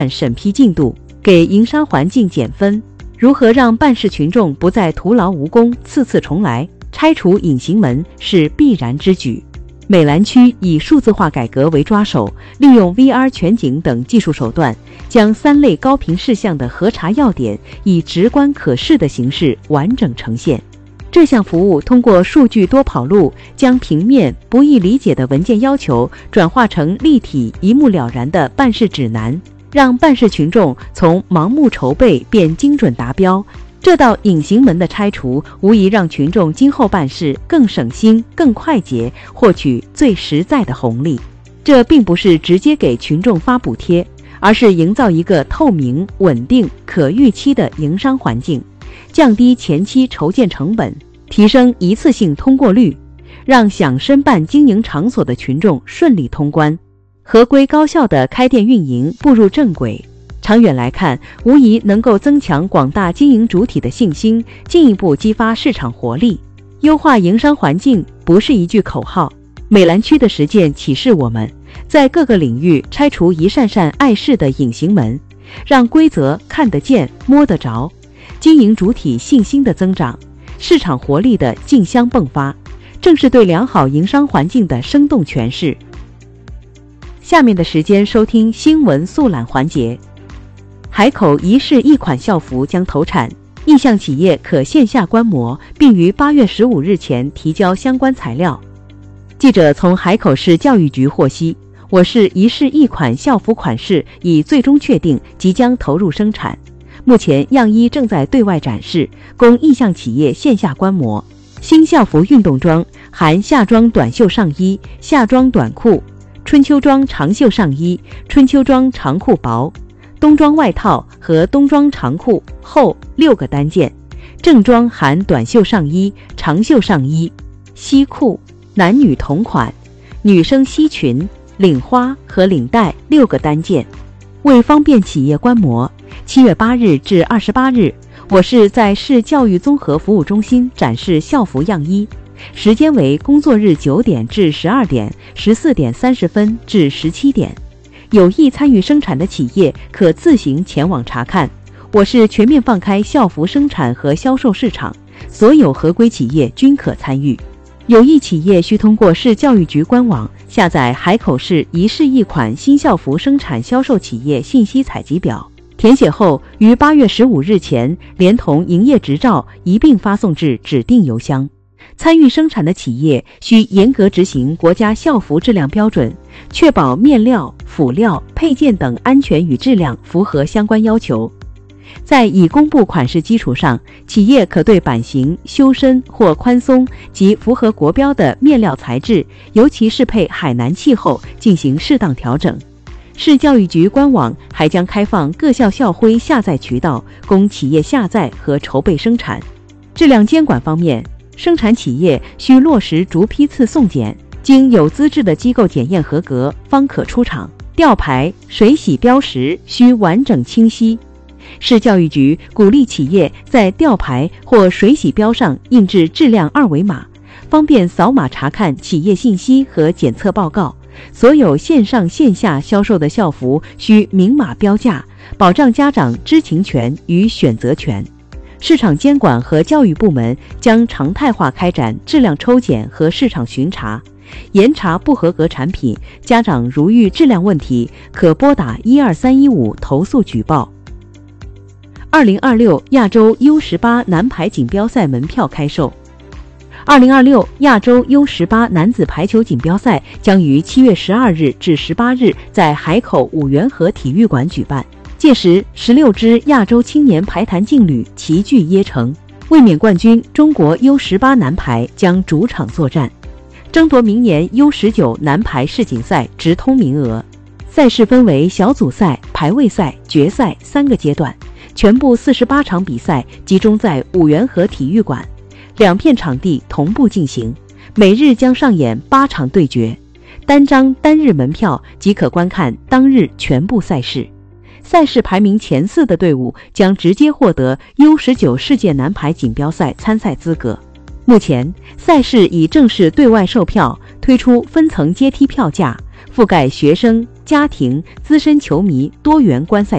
审批进度，给营商环境减分，如何让办事群众不再徒劳无功、次次重来？拆除隐形门是必然之举。美兰区以数字化改革为抓手，利用 VR 全景等技术手段，将3类高频事项的核查要点以直观可视的形式完整呈现。这项服务通过数据多跑路，将平面不易理解的文件要求转化成立体一目了然的办事指南，让办事群众从盲目筹备变精准达标。这道隐形门的拆除，无疑让群众今后办事更省心、更快捷，获取最实在的红利。这并不是直接给群众发补贴，而是营造一个透明、稳定、可预期的营商环境，降低前期筹建成本，提升一次性通过率，让想申办经营场所的群众顺利通关，合规高效的开店运营步入正轨。长远来看，无疑能够增强广大经营主体的信心，进一步激发市场活力。优化营商环境不是一句口号，美兰区的实践启示我们，在各个领域拆除一扇扇碍事的隐形门，让规则看得见、摸得着，经营主体信心的增长，市场活力的竞相迸发，正是对良好营商环境的生动诠释。下面的时间收听新闻速览环节。海口一市一款校服将投产，意向企业可线下观摩，并于8月15日前提交相关材料。记者从海口市教育局获悉，我市一市一款校服款式已最终确定，即将投入生产。目前样衣正在对外展示，供意向企业线下观摩。新校服运动装含夏装短袖上衣、夏装短裤、春秋装长袖上衣、春秋装长裤薄、冬装外套和冬装长裤厚6个单件，正装含短袖上衣、长袖上衣、西裤，男女同款，女生西裙、领花和领带6个单件。为方便企业观摩，7月8日至28日，我市在市教育综合服务中心展示校服样衣，时间为工作日9点至12点、14点30分至17点。有意参与生产的企业可自行前往查看。我市全面放开校服生产和销售市场，所有合规企业均可参与。有意企业需通过市教育局官网下载海口市一市一款新校服生产销售企业信息采集表，填写后于8月15日前连同营业执照一并发送至指定邮箱。参与生产的企业需严格执行国家校服质量标准，确保面料、辅料、配件等安全与质量符合相关要求。在已公布款式基础上，企业可对版型、修身或宽松及符合国标的面料材质，尤其适配海南气候进行适当调整。市教育局官网还将开放各校校徽下载渠道，供企业下载和筹备生产。质量监管方面，生产企业需落实逐批次送检，经有资质的机构检验合格方可出厂。吊牌、水洗标识需完整清晰。市教育局鼓励企业在吊牌或水洗标上印制质量2维码，方便扫码查看企业信息和检测报告。所有线上线下销售的校服需明码标价，保障家长知情权与选择权。市场监管和教育部门将常态化开展质量抽检和市场巡查，严查不合格产品。家长如遇质量问题，可拨打12315投诉举报。2026亚洲 U18 男排锦标赛门票开售。2026亚洲 U18 男子排球锦标赛将于7月12日至18日在海口五缘河体育馆举办。届时，16支亚洲青年排坛劲旅齐聚耶城，卫冕冠军中国 U18 男排将主场作战，争夺明年 U19 男排世锦赛直通名额。赛事分为小组赛、排位赛、决赛3个阶段，全部48场比赛集中在五缘河体育馆，2片场地同步进行，每日将上演8场对决，单张单日门票即可观看当日全部赛事。赛事排名前4的队伍将直接获得 U19 世界男排锦标赛参赛资格。目前，赛事已正式对外售票，推出分层阶梯票价，覆盖学生、家庭、资深球迷多元观赛